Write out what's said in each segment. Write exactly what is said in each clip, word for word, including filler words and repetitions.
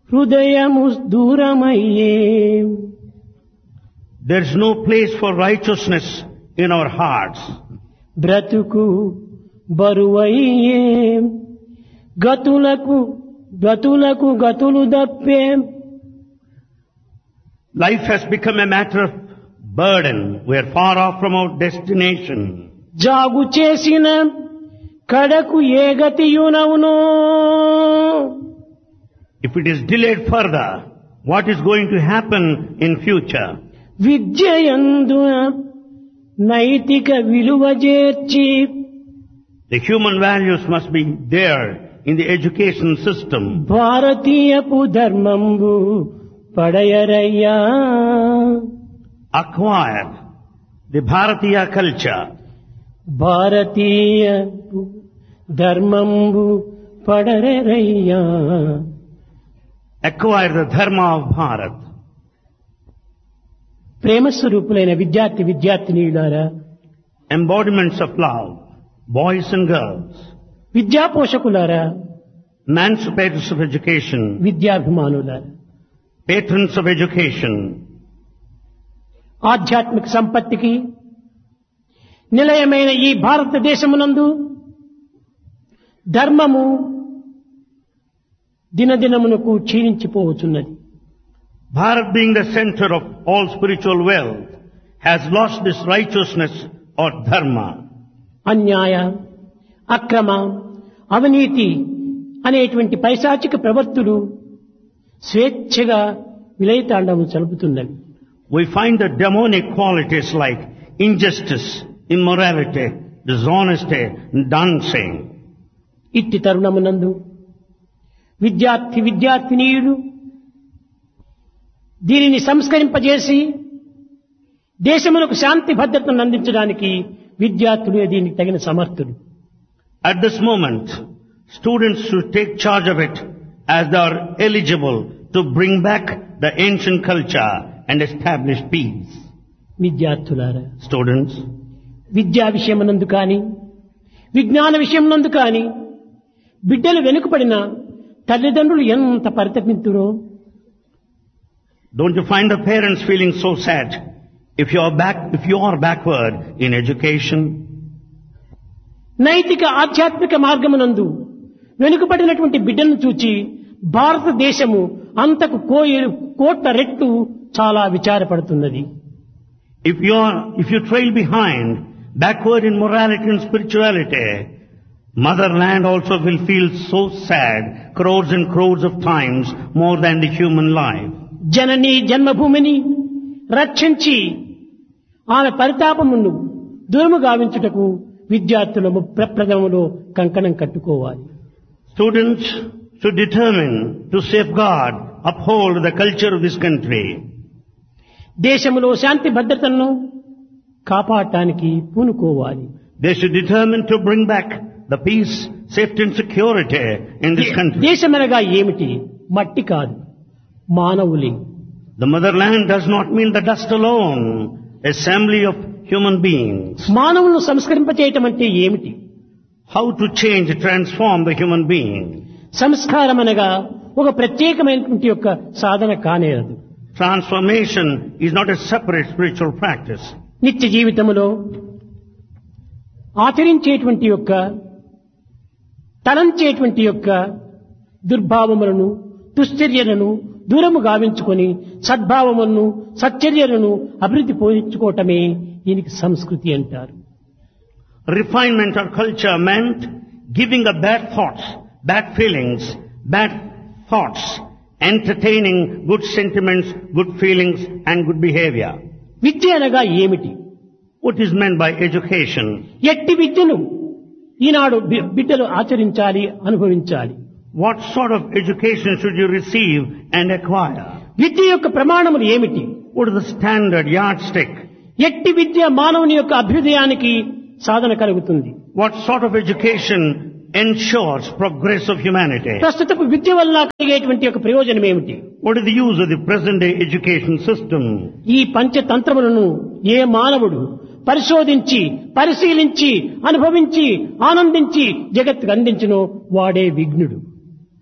హృదయము దూరమయ్యే. There is no place for righteousness in our hearts. బ్రతుకు బరువయ్యే. గతులకు గతులకు గతులు దప్పే. Life has become a matter of burden. We are far off from our destination. జాగు చేసిన కడకు ఏ గతియునవునో. If it is delayed further, what is going to happen in future? విద్యయందు నైతిక విలువ చేర్చి. The human values must be there in the education system. భారతీయపు ధర్మంబు పడయరయ్యా. Acquire the Bharatiya culture. భారతీయపు ధర్మంబు పడరయ్యా. Acquire the dharma of Bharat. ప్రేమస్వరూపులైన విద్యార్థి విద్యార్థినీయులారా, Embodiments of love, boys and girls, విద్యా పోషకులారా, emancipators of education, విద్యాభిమానులారా, patrons of education, ఆధ్యాత్మిక సంపత్తికి నిలయమైన ఈ భారతదేశమునందు ధర్మము దినదినమునకు క్షీణించిపోవచ్చున్నది. Bharat being the center of all spiritual wealth has lost this righteousness or dharma. అన్యాయ, అక్రమ, అవినీతి అనేటువంటి పైశాచిక ప్రవృత్తులు స్వేచ్ఛగా విలయతాండవం చలుపుతున్నవి. We find the demonic qualities like injustice, immorality, dishonesty, dancing. ఇట్టి తరుణమునందు విద్యార్థి విద్యార్థినీయులు దీనిని సంస్కరింపజేసి దేశములకు శాంతి భద్రతను అందించడానికి విద్యార్థులు దీనికి తగిన సమర్థులు. At this moment, students should take charge of it as they are eligible to bring back the ancient culture and establish peace. విద్యార్థులారా, Students, విద్యా విషయమునందు కానీ విజ్ఞాన విషయమునందు కానీ బిడ్డలు వెనుకబడిన తల్లిదండ్రులు ఎంత పరితపింతురో. don't you find the parents feeling so sad if you are back, if you are backward in education? నైతిక ఆధ్యాత్మిక మార్గమునందు వెనుకబడినటువంటి బిడ్డలను చూచి భారతదేశము అంతకు కోయి- కోట్ల రెట్లు చాలా విచారపడుతున్నది. If you are, if you trail behind, backward in morality and spirituality, motherland also will feel so sad, crores and crores of times more than the human life. జనని జన్మభూమిని రక్షించి ఆమె పరితాపమును దూరము గావించుటకు విద్యార్థులము ప్రప్రథమలో కంకణం కట్టుకోవాలి. Students should determine to safeguard, uphold the culture of this country. దేశములో శాంతి భద్రతలను కాపాడటానికి పూనుకోవాలి. They should determine to bring back the peace, safety and security in this country. దేశమనగా ఏమిటి? మట్టి కాదు, మానవులే. The motherland does not mean the dust alone, assembly of human beings. మానవులను సంస్కరింపచేయటం అంటే ఏమిటి? How to change, transform the human being. సంస్కారం అనగా ఒక ప్రత్యేకమైనటువంటి యొక్క సాధన కానేరదు. Transformation is not a separate spiritual practice. నిత్య జీవితములో ఆచరించేటువంటి యొక్క తలంచేటువంటి యొక్క దుర్భావములను దుశ్చర్యలను దూరము గావించుకొని సద్భావములను సచ్చర్యలను అభివృద్ధి పోయించుకోవటమే దీనికి సంస్కృతి అంటారు. Refinement or culture meant giving up bad thoughts, bad feelings, bad thoughts, entertaining good sentiments, good feelings and good behavior. విద్య అనగా ఏమిటి? What is meant by education? ఎట్టి విద్యను ఈనాడు బి- బిడ్డలు ఆచరించాలి, అనుభవించాలి. What sort of education should you receive and acquire? విద్య యొక్క ప్రమాణములు ఏమిటి? What is the standard yardstick? ఎట్టి విద్య మానవుని యొక్క అభ్యుదయానికి సాధన కలుగుతుంది. What sort of education ensures progress of humanity? ప్రస్తుతపు విద్య వల్ల కలిగేటువంటి యొక్క ప్రయోజనం ఏమిటి? What is the use of the present day education system? ఈ పంచతంత్రములను ఏ మానవుడు పరిశోధించి పరిశీలించి అనుభవించి ఆనందించి జగత్తుకు అందించునో వాడే విఘ్నుడు.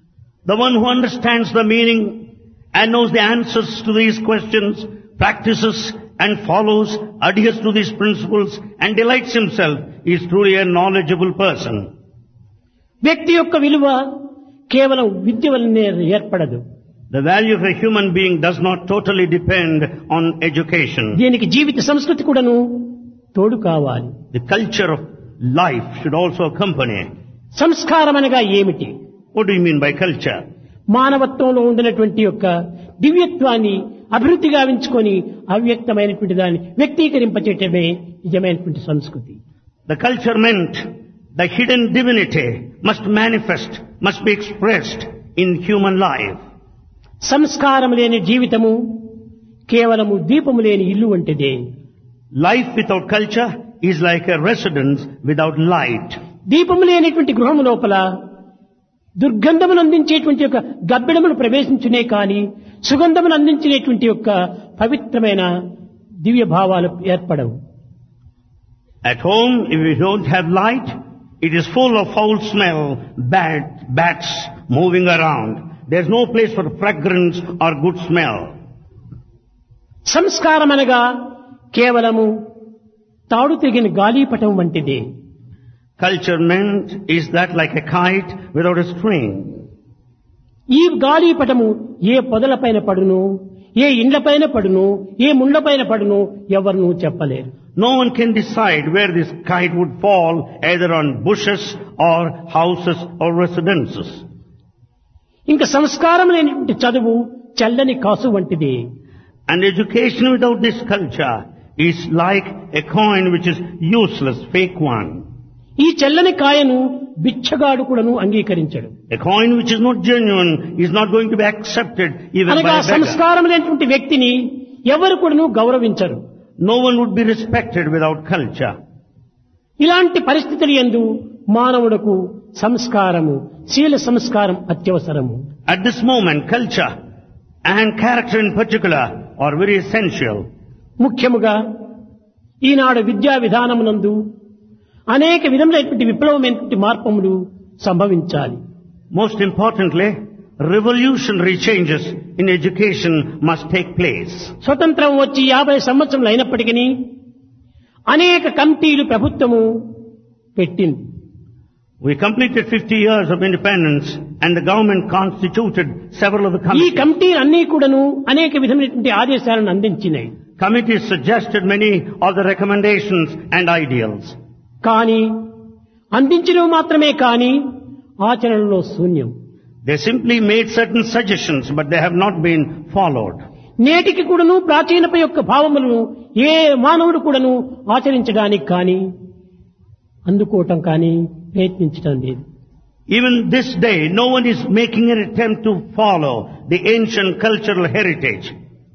The one who understands the meaning and knows the answers to these questions, practices and follows, adheres to these principles and delights himself is truly a knowledgeable person. వ్యక్తి యొక్క విలువ కేవలం విద్య వల్లనే ఏర్పడదు. The value of a human being does not totally depend on education. దీనికి జీవిత సంస్కృతి కూడాను తోడు కావాలి. The culture of life should also accompany. సంస్కారం అనగా ఏమిటి? What do you mean by culture? మానవత్వంలో ఉండినటువంటి యొక్క దివ్యత్వాన్ని అభివృద్ధి గావించుకొని అవ్యక్తమైనటువంటి దాన్ని వ్యక్తీకరింపచేయటమే నిజమైనటువంటి సంస్కృతి. The culture meant the hidden divinity must manifest, must be expressed in human life. సంస్కారం లేని జీవితము కేవలము దీపము లేని ఇల్లు వంటిదే. Life without culture is like a residence without light. దీపము లేనటువంటి గృహము లోపల దుర్గంధమును అందించేటువంటి యొక్క గబ్బిడమును ప్రవేశించునే కానీ సుగంధమును అందించేటువంటి యొక్క పవిత్రమైన దివ్య భావాలు ఏర్పడవు. At home, if you don't have light, it is full of foul smell, bad bats moving around. There's no place for fragrance or good smell. సంస్కారం అనగా కేవలము తాడు తెగిన గాలిపటం వంటిదే. Culture meant is that like a kite without a string. ఈ గాలిపటము ఏ పొదలపైన పడును, ఏ ఇండ్లపైన పడును, ఏ ముండ్లపైన పడును ఎవరునూ చెప్పలేరు. No one can decide where this kite would fall, either on bushes or houses or residences. ఇంకా సంస్కారం లేనిటువంటి చదువు చల్లని కాసు వంటిది. And education without this culture is like a coin which is useless, fake one. ఈ చల్లని కాయను బిచ్చగాడు కూడాను అంగీకరించడు. A coin which is not genuine is not going to be accepted even by a అనగా beggar. సంస్కారం లేనటువంటి వ్యక్తిని ఎవరు కూడాను గౌరవించరు. No one would be respected without culture. ఇలాంటి పరిస్థితులు యందు మానవులకు సంస్కారము, శీల సంస్కారం అత్యవసరము. At this moment, culture and character in particular are very essential. ముఖ్యముగా ఈనాడు విద్యా విధానమునందు అనేక విధములైనటువంటి విప్లవమైనటువంటి మార్పులు సంభవించాలి. Most importantly, revolutionary changes in education must take place. స్వతంత్రం వచ్చి యాభై సంవత్సరములు అయినప్పటికీ అనేక కమిటీలు ప్రభుత్వము పెట్టింది. We completed fifty years of independence and the government constituted several of the ఈ committees. కమిటీలు అన్ని కూడాను అనేక విధమైనటువంటి ఆదేశాలను అందించినాయి. Committees suggested many of the recommendations and ideals. కానీ అందించడం మాత్రమే కానీ ఆచరణలో శూన్యం. They simply made certain suggestions, but they have not been followed. నేటికి కూడాను ప్రాచీనత యొక్క భావములను ఏ మానవుడు కూడాను ఆచరించడానికి కానీ అందుకోవటం కానీ ప్రయత్నించడం లేదు. Even this day, no one is making an attempt to follow the ancient cultural heritage.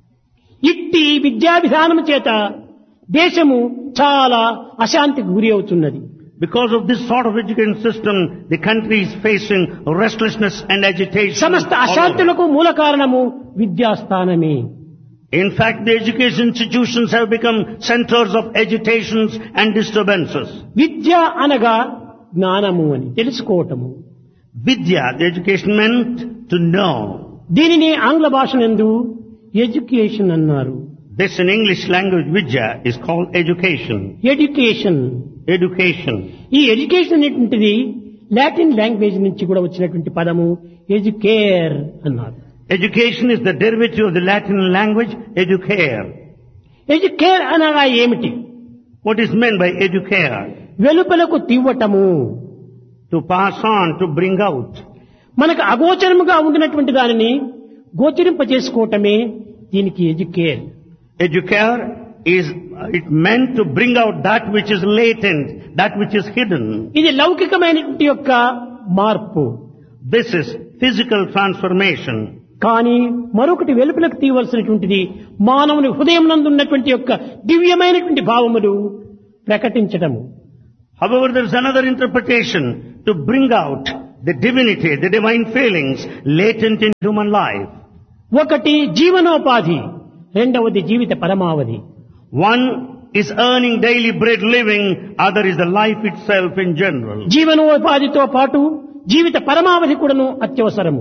ఇట్టి విద్యా విధానము చేత దేశము చాలా అశాంతికి గురి అవుతున్నది. Because of this sort of education system, the country is facing restlessness and agitation. సమస్త all over. అశాంతులకు మూల కారణము విద్యాస్థానమే. In fact, the education institutions have become centers of agitations and disturbances. విద్య అనగా జ్ఞానము అని తెలుసుకోవటము. Vidya, the education meant to know. దీనిని ఆంగ్ల భాషనందు education అన్నారు. This in English language, Vidya, is called education. Education. Education. ఈ education అనేటువంటిది లాటిన్ లాంగ్వేజ్ నుంచి కూడా వచ్చినటువంటి పదము ఎడ్యుకేర్ అన్నారు. Education is the derivative of the Latin language, educare. Educare అనగా ఏమిటి? What is meant by educare? వెలుపలకు తివ్వటము. To pass on, to bring out. మనకు అగోచరముగా ఉండినటువంటి దానిని గోచరింపజేసుకోవటమే దీనికి educare. Educare is, it meant to bring out that which is latent, that which is hidden. ఇది లౌకికమైనటువంటి యొక్క మార్పు. This is physical transformation. కానీ మరొకటి వెలుపలకు తీయవలసినటువంటిది మానవుని హృదయం నందు ఉన్నటువంటి యొక్క దివ్యమైనటువంటి భావములు ప్రకటించటము. However, there is another interpretation to bring out the divinity, the divine feelings latent in human life. ఒకటి జీవనోపాధి, రెండవది జీవిత పరమావధి. One is earning daily bread living, other is the life itself in general. జీవనోపాధితో పాటు జీవిత పరమావధి కూడాను అత్యవసరము.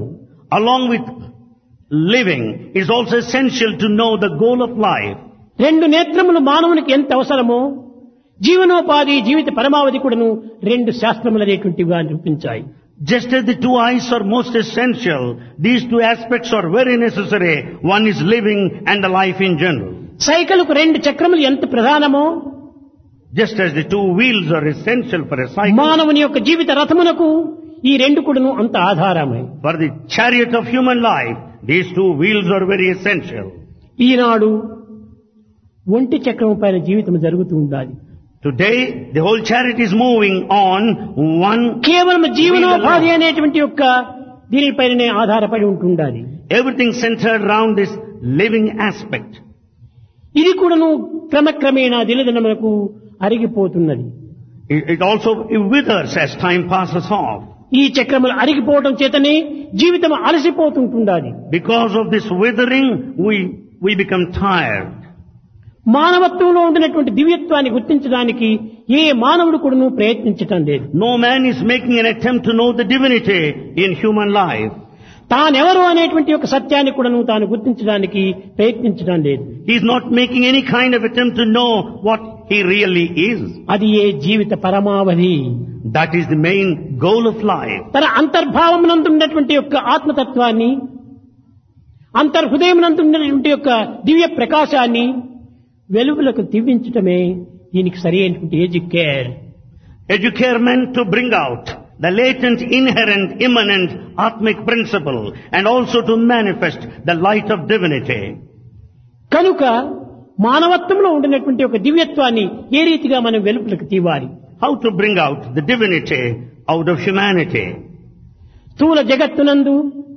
along with living, it is also essential to know the goal of life. రెండు నేత్రములు మానవునికి ఎంత అవసరమో జీవనోపాధి జీవిత పరమావధి కూడాను రెండు శాస్త్రములు అనేటువంటివిగా నిరూపించాయి. Just as the two eyes are most essential, these two aspects are very necessary. One is living and the life in general. సైకిల్కు రెండు చక్రములు ఎంత ప్రధానమో, just as the two wheels are essential for a cycle, మానవుని యొక్క జీవిత రథమునకు ఈ రెండు కూడాను అంత ఆధారమే. for the chariot of human life, these two wheels are very essential. ఈనాడు ఒంటి చక్రం పైన జీవితం జరుగుతూ ఉండాలి. Today, the whole chariot is moving on one. కేవలం జీవనోపాధి అనేటువంటి యొక్క దీనిపైనే ఆధారపడి ఉంటుండాలి. Everything centered around this living aspect. ఇది కూడాను క్రమక్రమేణా దినదినములకు అరిగిపోతున్నది. It, it also it withers as time passes off. ఈ చక్రములు అరిగిపోవడం చేతనే జీవితం అలసిపోతుంటుండాలి. Because of this withering, we we become tired. మానవత్వంలో ఉండినటువంటి దివ్యత్వాన్ని గుర్తించడానికి ఏ మానవుడు కూడాను ప్రయత్నించటం లేదు. No man is making an attempt to know the divinity in human life. తానెవరు అనేటువంటి ఒక సత్యాన్ని కూడాను తాను గుర్తించడానికి ప్రయత్నించడం లేదు. He is not making any kind of attempt to know what he really is. అది ఏ జీవిత పరమావధి. That is the main goal of life. తన అంతర్భావమునందు ఉన్నటువంటి యొక్క ఆత్మతత్వాన్ని, అంతర్హృదయమునందు ఉన్నటువంటి యొక్క దివ్య ప్రకాశాన్ని వెలుగులకు దివ్వించటమే దీనికి సరి అయినటువంటి educare. Educare meant to bring out the latent, inherent, immanent, atmic principle and also to manifest the light of divinity. కనుక మానవత్వంలో ఉండినటువంటి ఒక దివ్యత్వాన్ని ఏ రీతిగా మనం వెలుగులకు తీవాలి? How to bring out the divinity out of humanity? స్థూల జగత్తునందు,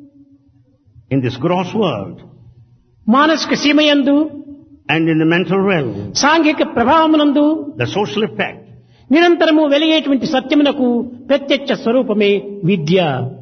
in this gross world, మానసిక సీమయందు, and in the mental realm, సాంఘిక ప్రభావమునందు, the social effect, నిరంతరము వెలిగేటువంటి సత్యమునకు ప్రత్యక్ష స్వరూపమే విద్య.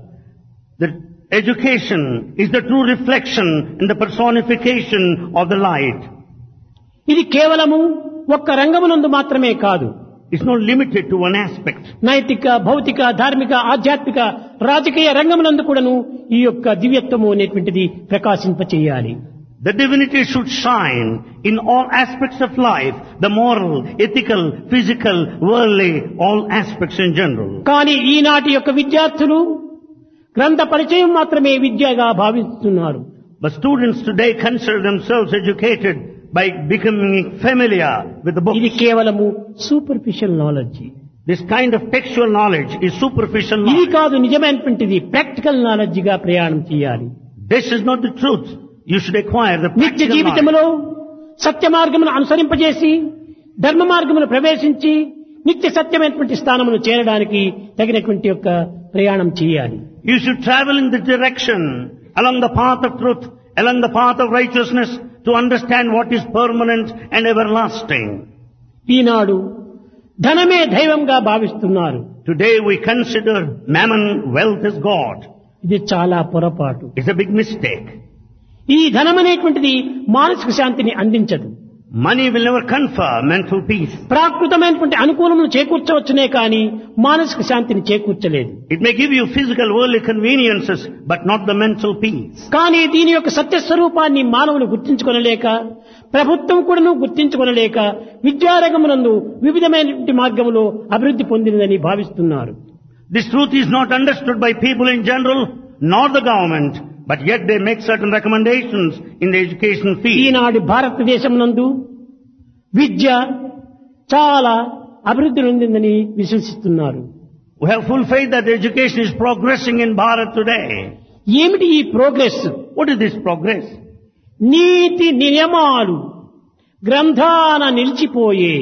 the education is the true reflection and the personification of the light. ఇది కేవలము ఒక్క రంగమునందు మాత్రమే కాదు. It's not limited to one aspect. నైతిక, భౌతిక, ధార్మిక, ఆధ్యాత్మిక, రాజకీయ రంగమునందు కూడాను ఈ యొక్క దివ్యత్వము అనేటువంటిది ప్రకాశింపచేయాలి. The divinity should shine in all aspects of life, the moral, ethical, physical, worldly, all aspects in general. కానీ ఈనాటి యొక్క విద్యార్థులు గ్రంథ పరిచయం మాత్రమే విద్యగా భావిస్తున్నారు. But students today consider themselves educated by becoming familiar with the ఇది books. కేవలము superficial knowledge. This kind of textual knowledge is superficial ఇది knowledge. కాదు నిజమైనటువంటిది. ప్రాక్టికల్ నాలెడ్జ్ గా ప్రయాణం చేయాలి. This is not the truth. You should acquire the నిత్య practical knowledge. జీవితంలో సత్య మార్గమును అనుసరింపజేసి ధర్మ మార్గమును ప్రవేశించి నిత్య సత్యమైనటువంటి స్థానమును చేరడానికి తగినటువంటి యొక్క ప్రయాణం చేయాలి. You should travel in the direction along the path of truth, along the path of righteousness to understand what is permanent and everlasting. ఈనాడు ధనమే దైవంగా భావిస్తున్నారు. Today we consider mammon, wealth as God. ఇది చాలా పొరపాటు. It's a big mistake. ఈ ధనం అనేటువంటిది మానసిక శాంతిని అందించదు. Money will never confer mental peace. ప్రాకృతమైనటువంటి అనుకూలమును చేకూర్చవచ్చునే కానీ మానసిక శాంతిని చేకూర్చలేదు. It may give you physical worldly conveniences, but not the mental peace. కానీ దీని యొక్క సత్యస్వరూపాన్ని మానవులు గుర్తించుకొనలేక, ప్రభుత్వం కూడాను గుర్తించుకొనలేక విద్యారంగమునందు వివిధమైనటువంటి మార్గములో అభివృద్ధి పొందినదని భావిస్తున్నారు. This truth is not understood by people in general, nor the government, but yet they make certain recommendations in the education field. ఈనాడు భారతదేశమునందు విద్య చాలా అభివృద్ధి చెందిందని విశ్వసిస్తున్నారు. We have full faith that education is progressing in Bharat today. ఏమిటి ఈ progress? What is this progress? నీతి నియమాలు గ్రంథాన నిలిచిపోయే.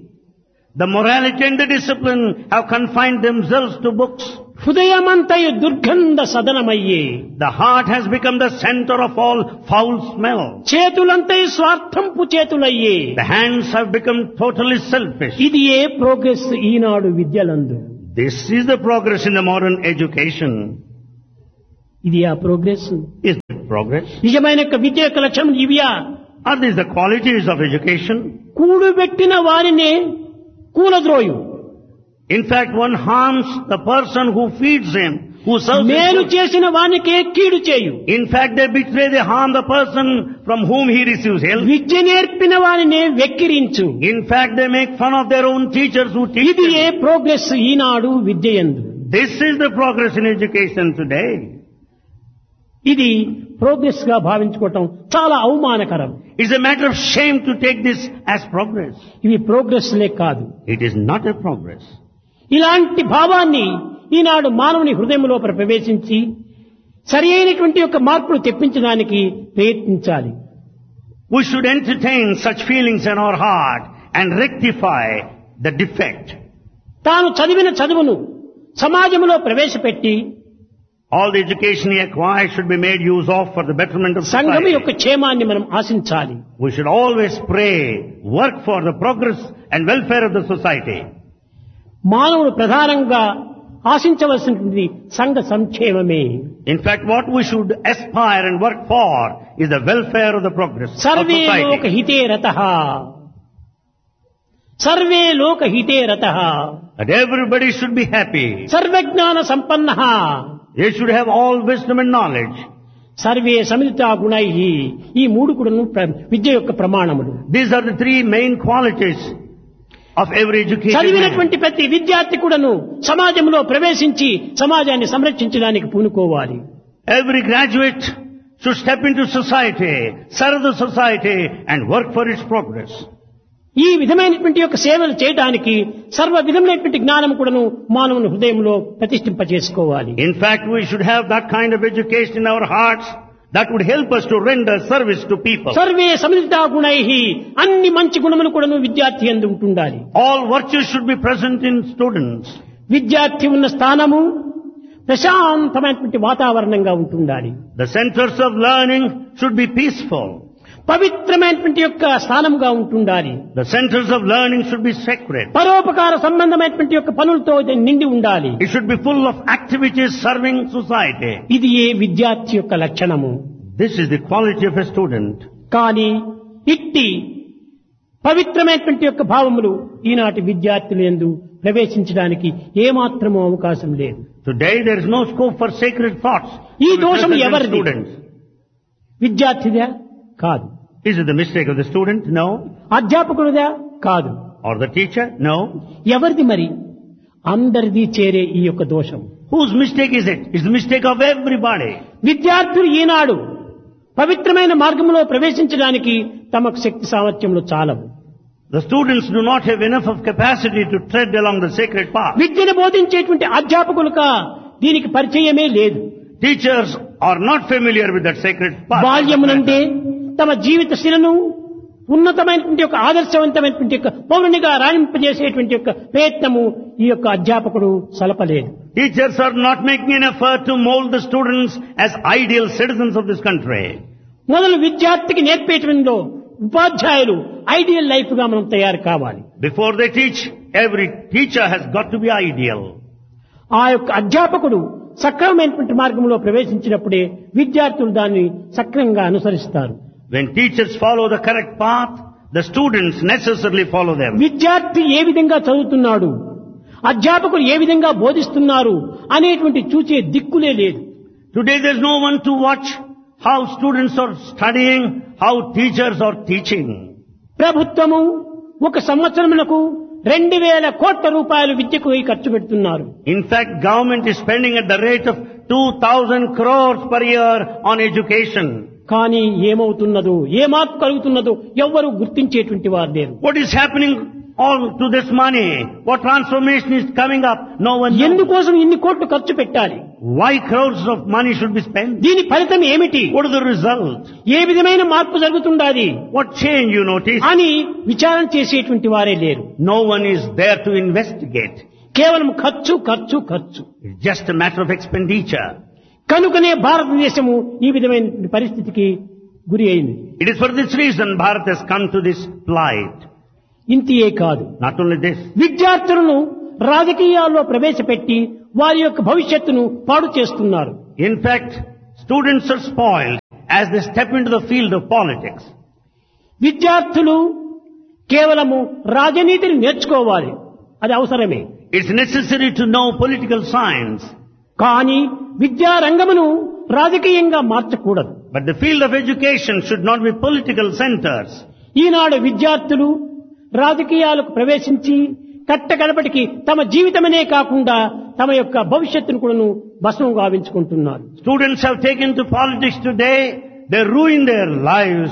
The morality and the discipline have confined themselves to books. హృదయమంతయు దుర్గంధ సదనమయ్యే. The heart has become the center of all foul smell. చేతులంతయు స్వార్థంపు చేతులయ్యే. The hands have become totally selfish. ఇది ఏ progress Eenadu విద్యలందు? This is the progress in the modern education. ఇది ఆ progress? Is it progress? నిజమైన యొక్క విద్య యొక్క లక్ష్యం ఇవియా? Are these the qualities of education? కూడుబెట్టిన వారినే కూలద్రోయు. In fact, one harms the person who feeds him who serves మేలు him. చేసిన వానికే కీడు చేయు. In fact, they betray, they harm the person from whom he receives help. విద్య నేర్పిన వానినే వెక్కిరించు. In fact, they make fun of their own teachers who teach ఇది ఏ them. Progress Eenadu విద్యయందు. This is the progress in education today. ఇది progress గా భావించుకోవటం చాలా అవమానకరం. It's a matter of shame to take this as progress. ఇవి ప్రోగ్రెస్లే కాదు. It is not a progress. ఇలాంటి భావాన్ని ఈనాడు మానవుని హృదయం లోపల ప్రవేశించి సరి అయినటువంటి యొక్క మార్పులు తెప్పించడానికి ప్రయత్నించాలి. We should entertain such feelings in our heart and rectify the defect. తాను చదివిన చదువును సమాజంలో ప్రవేశపెట్టి All the education he acquires should be made use of for the betterment of సంఘం యొక్క society. క్షేమాన్ని మనం ఆశించాలి. We should always pray, work for the progress and welfare of the society. మానవుడు ప్రధానంగా ఆశించవలసినది సంఘ సంక్షేమమే. In fact, what we should aspire and work for is the welfare of the progress of survey లోక society. హితే రతః survey లోక హితే రతః That everybody should be happy. సర్వజ్ఞాన సంపన్నః They should have all wisdom and knowledge. Survey Savita గుణైః. ఈ మూడు కూడాను ప్ర- విద్య యొక్క ప్రమాణములు. These are the three main qualities of every educated man. చదివినటువంటి ప్రతి విద్యార్థి కూడాను సమాజంలో ప్రవేశించి సమాజాన్ని సంరక్షించడానికి పూనుకోవాలి. Every graduate should step into society, serve the society and work for its progress. ఈ విధమైనటువంటి యొక్క సేవలు చేయడానికి సర్వ విధమైనటువంటి జ్ఞానం కూడాను మానవుని హృదయంలో ప్రతిష్ఠింపజేసుకోవాలి. In fact, we should have that kind of education in our hearts that would help us to render service to people. Survey Savita గుణైః. అన్ని మంచి గుణములు కూడాను విద్యార్థి యందు ఉంటుండాలి. All virtues should be present in students. విద్యార్థి ఉన్న స్థానము ప్రశాంతమైనటువంటి వాతావరణంగా ఉంటుండాలి. The centers of learning should be peaceful. పవిత్రమైనటువంటి యొక్క స్థానముగా ఉంటుండాలి. The centers of learning should be sacred. పరోపకార సంబంధమైనటువంటి యొక్క పనులతో ఇది నిండి ఉండాలి. It should be full of activities serving society. ఇది ఏ విద్యార్థి యొక్క లక్షణము. This is the quality of a student. కానీ ఇట్టి పవిత్రమైనటువంటి యొక్క భావములు ఈనాటి విద్యార్థుల యందు ప్రవేశించడానికి ఏమాత్రమూ అవకాశం లేదు. Today there is no scope for sacred thoughts. ఈ to be దోషం present in ఎవరిది? students. విద్యార్థిదా? కాదు. Is it the mistake of the student? No. అధ్యాపకుడిదా? కాదు. Or the teacher? No. ఎవరిది మరి? అందరిది చేరే ఈ యొక్క దోషం. Whose mistake is it? It's the mistake of everybody. విద్యార్థులు ఈనాడు పవిత్రమైన మార్గంలో ప్రవేశించడానికి తమకు శక్తి సామర్థ్యంలో చాలవు. The students do not have enough of capacity to tread along the sacred path. విద్యను బోధించేటువంటి అధ్యాపకులుగా దీనికి పరిచయమే లేదు. Teachers are not familiar with that sacred path. బాల్యమునందే తమ జీవిత శిలను ఉన్నతమైనటువంటి యొక్క ఆదర్శవంతమైనటువంటి యొక్క పౌరునిగా రాణింపజేసేటువంటి యొక్క ప్రయత్నము ఈ యొక్క అధ్యాపకుడు సలపలేదు. Teachers are not making an effort to mold the students as ideal citizens of this country. మొదలు విద్యార్థికి నేర్పేటంలో ఉపాధ్యాయులు ఐడియల్ లైఫ్ గా మనం తయారు కావాలి. Before they teach, every teacher has got to be ideal. ఆ యొక్క అధ్యాపకుడు సక్రమమైనటువంటి మార్గంలో ప్రవేశించినప్పుడే విద్యార్థులు దాన్ని సక్రమంగా అనుసరిస్తారు. When teachers follow the correct path, the students necessarily follow them. విద్యార్థి ఏ విధంగా చదువుతున్నాడు, అధ్యాపకులు ఏ విధంగా బోధిస్తున్నారు అనేటువంటి చూచే దిక్కులే లేదు. Today there is no one to watch how students are studying, how teachers are teaching. ప్రభుత్వము ఒక సంవత్సరమునకు రెండు వేల కోట్ల రూపాయలు విద్యకు ఖర్చు పెడుతున్నారు. In fact, government is spending at the rate of two thousand crores per year on education. కానీ ఏమవుతున్నదో, ఏ మార్పు కలుగుతున్నదో ఎవ్వరూ గుర్తించేటువంటి వారు లేరు. What is happening all to this money? What transformation is coming up? No one knows. ఎందుకోసం ఇన్ని కోట్లు ఖర్చు పెట్టాలి? Why crores of money should be spent? దీని ఫలితం ఏమిటి? What is the result? ఏ విధమైన మార్పు జరుగుతుండాలి What change you notice? అని విచారణ చేసేటువంటి వారే లేరు. No one is there to investigate. కేవలం ఖర్చు ఖర్చు ఖర్చు. It's just a matter of expenditure. కనుకనే భారతదేశము ఈ విధమైన పరిస్థితికి గురి అయింది. It is for this reason Bharat has come to this plight. ఇంతియే కాదు, Not only this, విద్యార్థులను రాజకీయాల్లో ప్రవేశపెట్టి వారి యొక్క భవిష్యత్తును పాడు చేస్తున్నారు. in fact, students are spoiled as they step into the field of politics. విద్యార్థులు కేవలము రాజనీతిని నేర్చుకోవాలి, అది అవసరమే. It's necessary to know political science. కానీ విద్యా రంగమును రాజకీయంగా మార్చకూడదు. But the field of education should not be political centers. ఈనాడు విద్యార్థులు రాజకీయాలకు ప్రవేశించి కట్టగడపటికి తమ జీవితమనే కాకుండా తమ యొక్క భవిష్యత్తును కూడాను భస్మం గావించుకుంటున్నారు. Students have taken to politics today, they ruin their lives.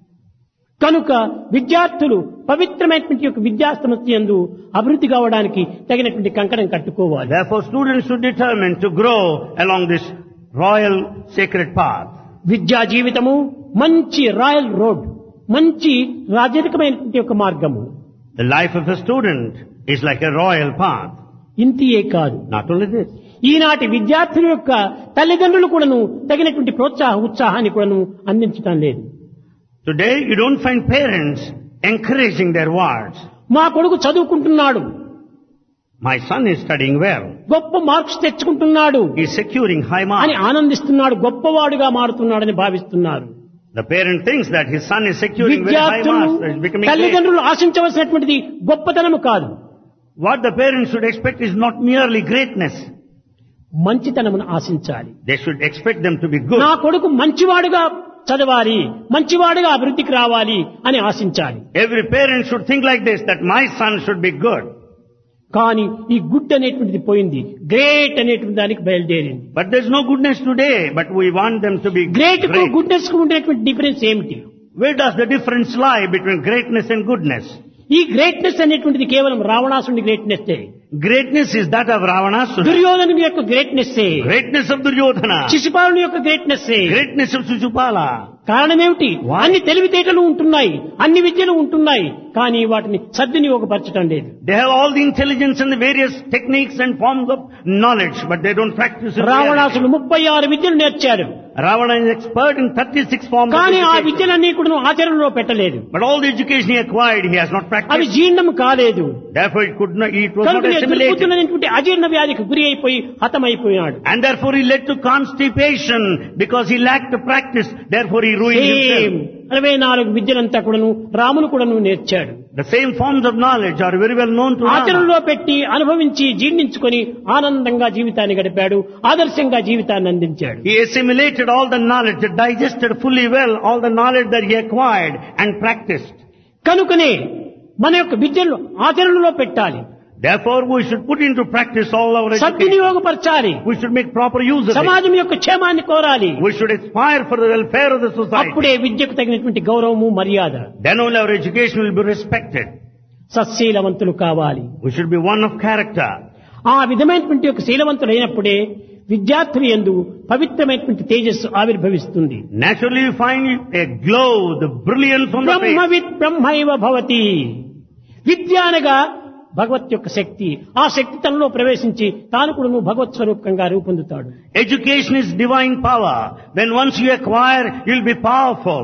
కనుక విద్యార్థులు పవిత్రమైనటువంటి యొక్క విద్యా సంస్థ యందు అభివృద్ధి కావడానికి తగినటువంటి కంకణం కట్టుకోవాలి. Therefore students should determine to grow along this royal sacred path. విద్యా జీవితము మంచి రాయల్ రోడ్, మంచి రాజరికమైనటువంటి యొక్క మార్గము. The life of a student is like a royal path. ఇంతియే కాదు, Not only this. ఈనాటి విద్యార్థుల యొక్క తల్లిదండ్రులు కూడాను తగినటువంటి ప్రోత్సాహ ఉత్సాహాన్ని కూడాను అందించడం లేదు. Today you don't find parents encouraging their wards. మా కొడుకు చదువుకుంటున్నాడు, My son is studying well. గొప్ప marks తెచ్చుకుంటున్నాడు He is securing high అని marks. ఆనందిస్తున్నాడు, గొప్పవాడుగా మారుతున్నాడని భావిస్తున్నారు. The parent thinks that his son is securing very high విద్యార్థులు marks, that he is becoming great. తల్లిదండ్రులు ఆశించవలసినటువంటిది గొప్పతనము కాదు, What the parents should expect is not merely greatness. మంచితనమును ఆశించాలి. They should expect them to be good. నా కొడుకు మంచివాడుగా చదవాలి, మంచివాడుగా అభివృద్ధికి రావాలి అని ఆశించాలి. Every parent should think like this, that my son should be good. కానీ ఈ గుడ్ అనేటువంటిది పోయింది, గ్రేట్ అనేటువంటి దానికి బయలుదేరింది. But there's no goodness today, but we want them to be great కు great. గుడ్నెస్ కు ఉండేటువంటి డిఫరెన్స్ ఏమిటి? Where does the difference lie between greatness and goodness? ఈ గ్రేట్నెస్ అనేటువంటిది కేవలం రావణాసుని greatness. Greatness is that of Ravanasura. దుర్యోధను యొక్క greatness, Greatness of Duryodhana. శిశుపాలుని యొక్క greatness. Greatness of Shishupala. కారణమేమిటి? Why? అన్ని తెలివితేటలు ఉంటున్నాయి, అన్ని విద్యలు ఉంటున్నాయి, కానీ వాటిని సద్వినియోగపరచడం లేదు. They have all the intelligence and the various techniques and forms of knowledge, but they don't practice it. రావణాసుడు ముప్పై ఆరు విద్యలు నేర్చాడు, Ravana is expert in thirty-six forms of కానీ ఆ education. విద్యలన్నీ కూడా ఆచరణలో పెట్టలేదు. But all the education he acquired, he has not అవి practiced. జీర్ణం కాలేదు. Therefore it could not, it was not కనుక assimilated. ఎదుర్కొంటున్నటువంటి అజీర్ణ వ్యాధికి గురి అయిపోయి హతమైపోయినాడు. And therefore he led to constipation because he lacked the practice. Therefore he ruined same himself. అరవై నాలుగు విద్యలంతా కూడాను రామును కూడాను నేర్చాడు. The same forms of knowledge are very well known to Rama. ఆచరణలో పెట్టి అనుభవించి జీర్ణించుకొని ఆనందంగా జీవితాన్ని గడిపాడు, ఆదర్శంగా జీవితాన్ని అందించాడు. He assimilated all the knowledge, digested fully well all the knowledge that he acquired and practiced. కనుకనే మన యొక్క విద్యను ఆచరణలో పెట్టాలి, Therefore we should put into practice all our education. సద్వినియోగపరచాలి, We should make proper use of it. సమాజం యొక్క క్షేమాన్ని కోరాలి. We should aspire for the welfare of the society. అప్పుడే విద్యకు తగినటువంటి గౌరవము మర్యాద. Then only our education will be respected. సత్శీలవంతులు కావాలి. We should be one of character. ఆ విధమైనటువంటి యొక్క శీలవంతులైనప్పుడే విద్యార్థులు యందు పవిత్రమైనటువంటి తేజస్సు ఆవిర్భవిస్తుంది. Naturally you find a glow, the brilliance on the face. బ్రహ్మవిత్ బ్రహ్మైవ భవతి. విద్య అనగా భగవత్ యొక్క శక్తి, ఆ శక్తి తనలో ప్రవేశించి తాను కూడా భగవత్ స్వరూపంగా రూపొందుతాడు. Education is divine power. When once you acquire, you'll be powerful.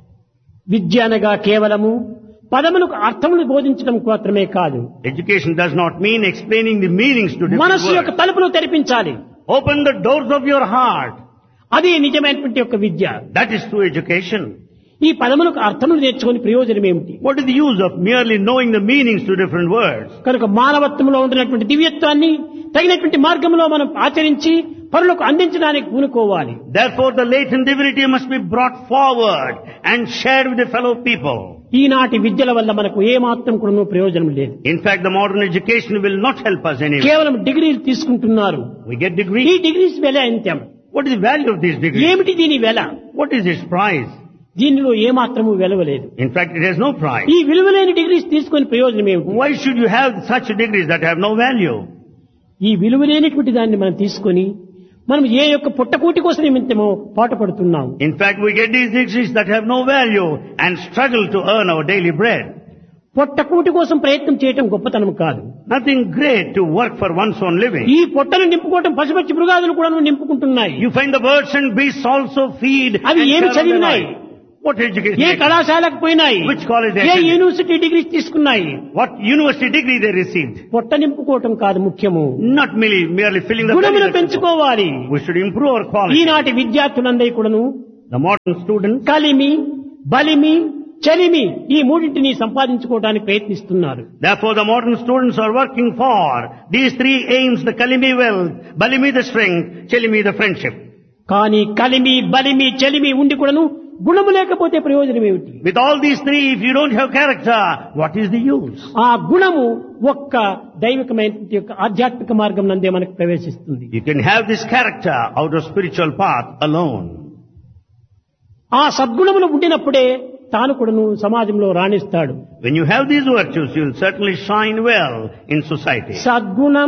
విద్య అనగా కేవలము పదములకు అర్థములు బోధించడం మాత్రమే కాదు, Education does not mean explaining the meanings to different మనస్సు యొక్క words. తలుపులు తెరిపించాలి. Open the doors of your heart. అది నిజమైనటువంటి యొక్క విద్య. That is true education. ఈ పదములకు అర్థములు నేర్చుకుని ప్రయోజనం ఏమిటి? What is the use of merely knowing the meanings to different words? కనుక మానవత్వంలో ఉంటున్నటువంటి దివ్యత్వాన్ని తగినటువంటి మార్గంలో మనం ఆచరించి పరులకు అందించడానికి పూనుకోవాలి. Therefore the latent divinity must be brought forward and shared with the fellow people. ఈనాటి విద్యల వల్ల మనకు ఏ మాత్రం కూడా ప్రయోజనం లేదు. In fact, the modern education will not help us anyway. కేవలం డిగ్రీలు తీసుకుంటున్నారు. We get ఈ degrees. డిగ్రీస్ వెల ఎంత? What is the value of these degrees? ఏమిటి దీని వెల? What is its price? దీనిలో ఏ మాత్రము విలువలేదు. In fact, it has no price. ఈ విలువలేని డిగ్రీస్ తీసుకొని ప్రయోజనం ఏమిటి? Why should you have such degrees that have no value? ఈ విలువలేనటువంటి దాన్ని మనం తీసుకొని మనం ఏ యొక్క పుట్టకూటి కోసం నిమిత్తమో పాటుపడుతున్నాం. In fact, we get these degrees that have no value and struggle to earn our daily bread. పొట్టకూటి కోసం ప్రయత్నం చేయటం గొప్పతనం కాదు. Nothing great to work for one's own living. ఈ పొట్టను నింపుకోవటం పశుపక్షి మృగాదులు కూడా నింపుకుంటున్నాయి. You find the birds and beasts also feed. అవి and ఏమి share their చదివినాయి? life. What education? A they get? కళాశాలకు పోయినాయి? Which college they A attended? University degrees తీసుకున్నాయి? What university degree they received? పొట్ట నింపుకోవటం కాదు ముఖ్యము, Not merely, merely filling the గుణమును belly. పెంచుకోవాలి. We should improve our quality. ఈనాటి విద్యార్థులందరి కూడాను The modern students, కలిమి, బలిమి, చలిమి ఈ మూడింటిని సంపాదించుకోవడానికి ప్రయత్నిస్తున్నారు. Therefore the modern students are working for these three aims, the kalimi wealth, balimi the strength, chalimi the friendship. కానీ కలిమి బలిమి చలిమి ఉండి కూడాను గుణము లేకపోతే ప్రయోజనం ఏమిటి? With all these three, if you don't have character, what is the use? ఆ గుణము ఒక్క దైవికమైన యొక్క ఆధ్యాత్మిక మార్గం నందే మనకు ప్రవేశిస్తుంది. You can have this character out of spiritual path alone. ఆ సద్గుణములు ఉండినప్పుడే తాను కూడాను సమాజంలో రాణిస్తాడు. When you have these virtues, you will certainly shine well in society. సద్గుణ